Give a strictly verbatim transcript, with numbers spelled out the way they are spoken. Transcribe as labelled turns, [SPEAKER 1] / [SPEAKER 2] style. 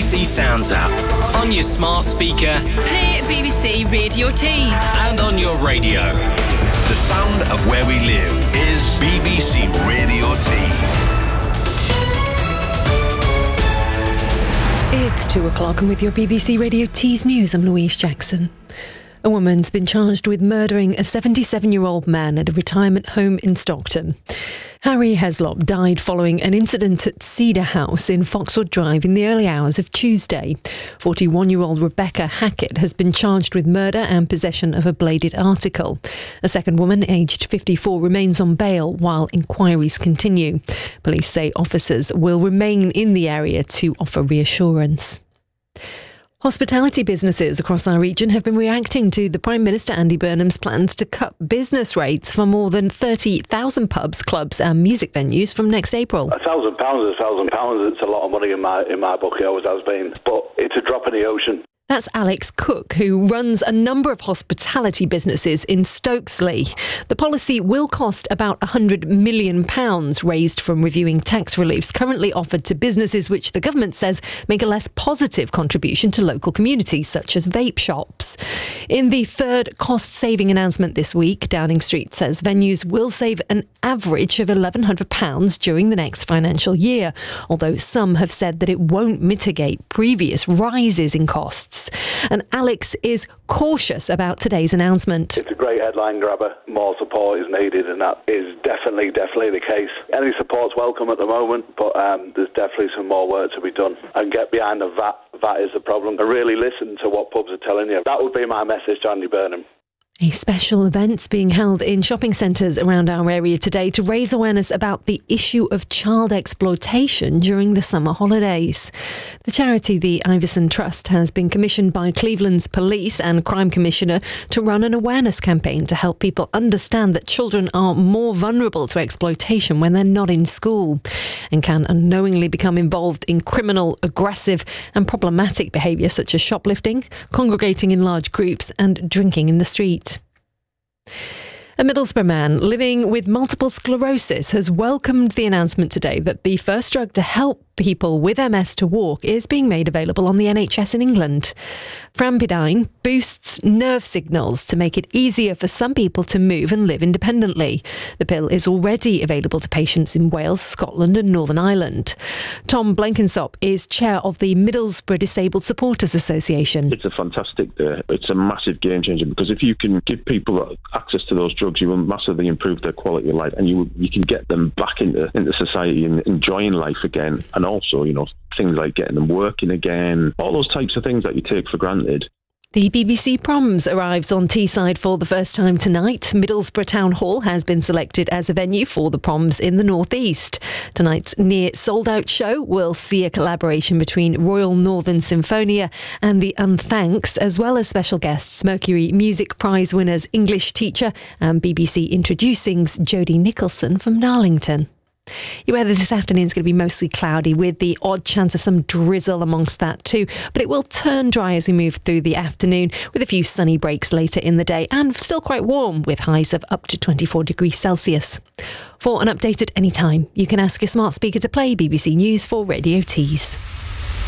[SPEAKER 1] C Sounds app, on your smart speaker,
[SPEAKER 2] play B B C Radio Tees,
[SPEAKER 1] and on your radio.
[SPEAKER 3] The sound of where we live is B B C Radio Tees.
[SPEAKER 4] It's two o'clock, and with your B B C Radio Tees news, I'm Louise Jackson. A woman's been charged with murdering a seventy-seven-year-old man at a retirement home in Stockton. Harry Heslop died following an incident at Cedar House in Foxwood Drive in the early hours of Tuesday. forty-one-year-old Rebecca Hackett has been charged with murder and possession of a bladed article. A second woman, aged fifty-four, remains on bail while inquiries continue. Police say officers will remain in the area to offer reassurance. Hospitality businesses across our region have been reacting to the Prime Minister Andy Burnham's plans to cut business rates for more than thirty thousand pubs, clubs and music venues from next April.
[SPEAKER 5] A thousand pounds is a thousand pounds. It's a lot of money in my in my book. It always has been. But it's a drop in the ocean.
[SPEAKER 4] That's Alex Cook, who runs a number of hospitality businesses in Stokesley. The policy will cost about one hundred million pounds, raised from reviewing tax reliefs currently offered to businesses which the government says make a less positive contribution to local communities, such as vape shops. In the third cost-saving announcement this week, Downing Street says venues will save an average of eleven hundred pounds during the next financial year, although some have said that it won't mitigate previous rises in costs. And Alex is cautious about today's announcement.
[SPEAKER 5] It's a great headline grabber. More support is needed, and that is definitely, definitely the case. Any support's welcome at the moment, but um, there's definitely some more work to be done. And get behind the V A T. V A T is the problem. And really listen to what pubs are telling you. That would be my message to Andy Burnham.
[SPEAKER 4] A special event's being held in shopping centres around our area today to raise awareness about the issue of child exploitation during the summer holidays. The charity, the Iverson Trust, has been commissioned by Cleveland's Police and Crime Commissioner to run an awareness campaign to help people understand that children are more vulnerable to exploitation when they're not in school and can unknowingly become involved in criminal, aggressive and problematic behaviour such as shoplifting, congregating in large groups and drinking in the street. A Middlesbrough man living with multiple sclerosis has welcomed the announcement today that the first drug to help people with M S to walk is being made available on the N H S in England. Frampidine boosts nerve signals to make it easier for some people to move and live independently. The pill is already available to patients in Wales, Scotland and Northern Ireland. Tom Blenkinsop is chair of the Middlesbrough Disabled Supporters Association.
[SPEAKER 6] It's a fantastic day. It's a massive game changer, because if you can give people access to those drugs, you will massively improve their quality of life, and you you can get them back into, into society and enjoying life again. And also, you know, things like getting them working again, all those types of things that you take for granted.
[SPEAKER 4] The B B C Proms arrives on Teesside for the first time tonight. Middlesbrough Town Hall has been selected as a venue for the Proms in the North East. Tonight's near sold-out show will see a collaboration between Royal Northern Symphonia and the Unthanks, as well as special guests Mercury Music Prize winners English teacher and B B C Introducing's Jodie Nicholson from Darlington. Your weather this afternoon is going to be mostly cloudy with the odd chance of some drizzle amongst that too, but it will turn dry as we move through the afternoon with a few sunny breaks later in the day and still quite warm with highs of up to twenty-four degrees Celsius. For an update at any time, you can ask your smart speaker to play B B C News for Radio Tees.